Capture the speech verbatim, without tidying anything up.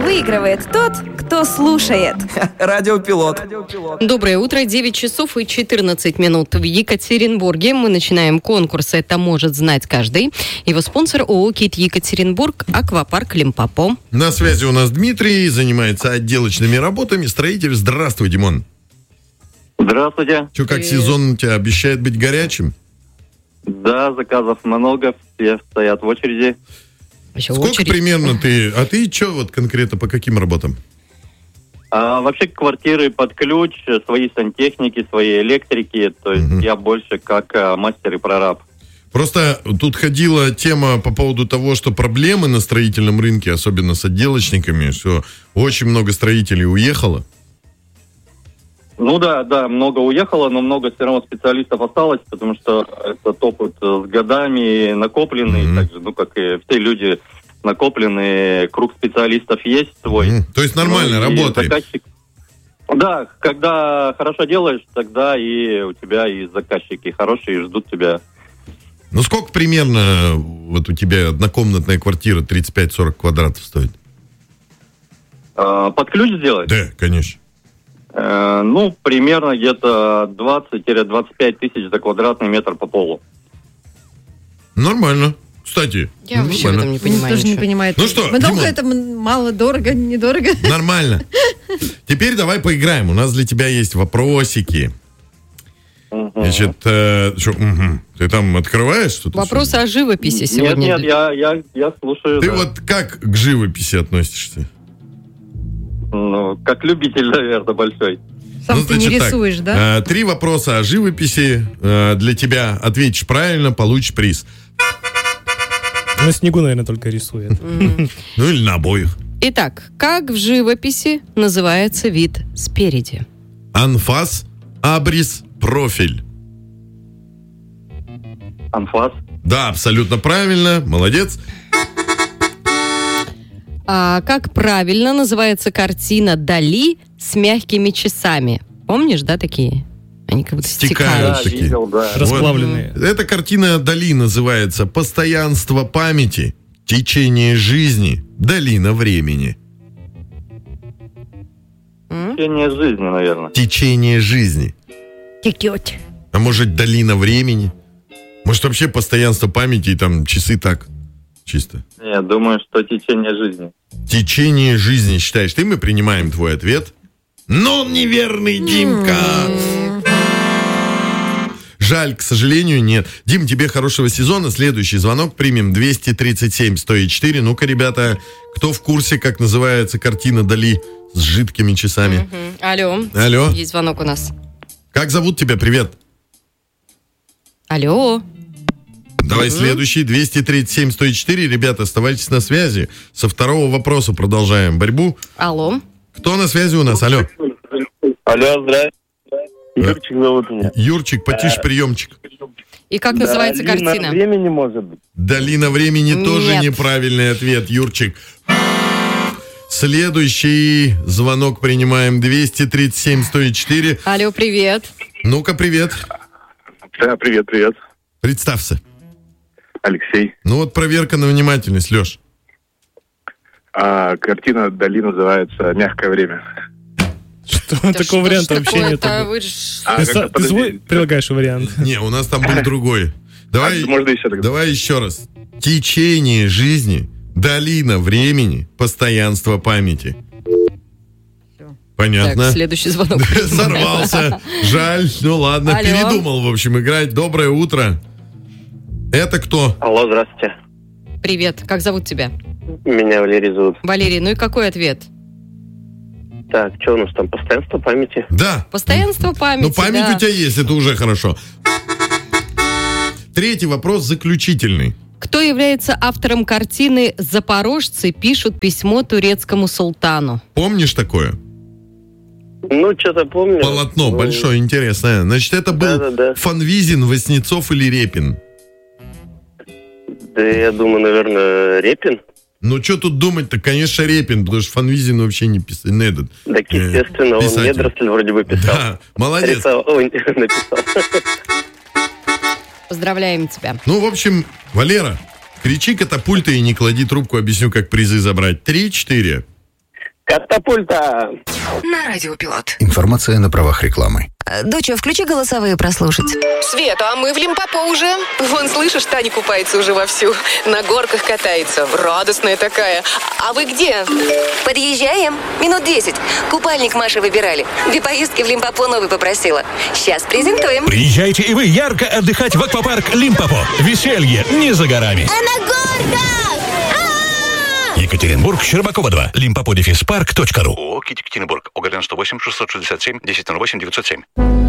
Выигрывает тот, кто слушает. Радиопилот. Доброе утро, девять часов и четырнадцать минут в Екатеринбурге. Мы начинаем конкурс «Это может знать каждый». Его спонсор ООО «Кит Екатеринбург», аквапарк «Лимпопо». На связи у нас Дмитрий, занимается отделочными работами, строитель. Здравствуй, Димон. Здравствуйте. Что, как сезон у тебя обещает быть горячим? Да, заказов много, все стоят в очереди. Еще Сколько очередь. примерно ты? А ты что вот конкретно по каким работам? А, вообще квартиры под ключ, свои сантехники, свои электрики. То есть Мгм. я больше как а, мастер и прораб. Просто тут ходила тема по поводу того, что проблемы на строительном рынке, особенно с отделочниками, что очень много строителей уехало. Ну да, да, много уехало, но много все равно специалистов осталось, потому что этот опыт с годами накопленный, Мгм. также, ну как и все люди накопленные, круг специалистов есть свой. Мгм. То есть нормально Ну, и работает. заказчик- Да, когда хорошо делаешь, тогда и у тебя и заказчики хорошие, и ждут тебя. Ну сколько примерно вот у тебя однокомнатная квартира тридцать пять сорок квадратов стоит? А, под ключ сделать? Да, конечно. Э, ну, примерно где-то двадцать-двадцать пять тысяч за квадратный метр по полу. Нормально. Кстати, Я ну, вообще в нормально. этом не Никто понимаю тоже не ничего. понимает. Ну что, Много Димон? это м- мало, дорого, недорого. Нормально. Теперь давай поиграем. У нас для тебя есть вопросики. Мгм. Значит, э, шо, мгм. Ты там открываешь что-то? Вопросы о живописи Нет, сегодня. нет, я, я, я слушаю. Ты да. вот как к живописи относишься? Ну, как любитель, наверное, большой. Сам Ну, ты не значит так, рисуешь, да? э, Три вопроса о живописи э, для тебя. Ответишь правильно, получишь приз. На снегу, наверное, только рисует. Ну или на обоих. Итак, как в живописи называется вид спереди? Анфас, абрис, профиль. Анфас. Да, абсолютно правильно. Молодец. А как правильно называется картина Дали с мягкими часами? Помнишь, да, такие? Они как будто Стекают. стекают. Да, такие. видел, да. Расплавленные. Эта картина Дали называется «Постоянство памяти, течение жизни, долина времени». М? Течение жизни, наверное. Течение жизни. Текет. А может, долина времени? Может, вообще постоянство памяти и там часы так чисто? Я думаю, что течение жизни. Течение жизни считаешь ты? Мы принимаем твой ответ. Но он неверный, Димка. Жаль, к сожалению, нет. Дим, тебе хорошего сезона. Следующий звонок примем. двести тридцать семь сто четыре. Ну-ка, ребята, кто в курсе, как называется картина Дали с жидкими часами? Мгм. Алло. Алло. Есть звонок у нас. Как зовут тебя? Привет. Алло. Давай следующий. двести тридцать семь сто четыре. Ребята, оставайтесь на связи. Со второго вопроса продолжаем борьбу. Алло. Кто на связи у нас? Алло. Алло, здравствуйте. Юрчик зовут меня. Юрчик, потише приемчик. И как называется картина? времени, может быть. Долина времени тоже Нет. неправильный ответ, Юрчик. Следующий звонок принимаем. двести тридцать семь сто четыре. Алло, привет. Ну-ка, привет. Да, привет, привет. Представься. Алексей. Ну вот проверка на внимательность, Леш. А, картина Дали называется «Мягкое время». Что? Да Такого что ж варианта вообще нет. такое-то? Вы ж- А, Ты как-то, са- Ты подожди. свой предлагаешь вариант? Не, у нас там был другой. Давай, А, можно еще тогда? давай еще раз. Течение жизни, долина времени, постоянство памяти. Понятно. Так, следующий звонок. Сорвался. Жаль. Ну ладно, Алло. передумал, в общем, играть. Доброе утро. Это кто? Алло, здравствуйте. Привет. Как зовут тебя? Меня Валерий зовут. Валерий, ну и какой ответ? Так, что у нас там, постоянство памяти? Да. Постоянство памяти. Ну, память да. у тебя есть, это уже хорошо. Третий вопрос заключительный. Кто является автором картины «Запорожцы пишут письмо турецкому султану»? Помнишь такое? Ну, что-то помню. Полотно Ну, большое, интересное. Значит, это был Да-да-да. Фанвизин, Васнецов или Репин? Да, я думаю, наверное, Репин. Ну, что тут думать-то? Конечно, Репин, потому что Фанвизин вообще не писал. Не этот. Так, Э, естественно, он писатель. Недоросль вроде бы писал. Да, молодец. Рисовал, ой, написал. Поздравляем тебя. Ну, в общем, Валера, кричи катапульта и не клади трубку, объясню, как призы забрать. Три-четыре. Катапульта. На радиопилот. Информация на правах рекламы. Доча, включи голосовые прослушать. Света, а мы в Лимпопо уже. Вон, слышишь, Таня купается уже вовсю. На горках катается. Радостная такая. А вы где? Подъезжаем. Минут десять. Купальник Маша выбирали. Две поездки в Лимпопо новый попросила. Сейчас презентуем. Приезжайте и вы ярко отдыхать в аквапарк Лимпопо. Веселье не за горами. А на горках! Екатеринбург, Щербакова два. Лимпопо дефис парк точка ру. ООО «Екатеринбург». ОГРН сто восемь шестьсот шестьдесят семь десять ноль восемь девятьсот семь.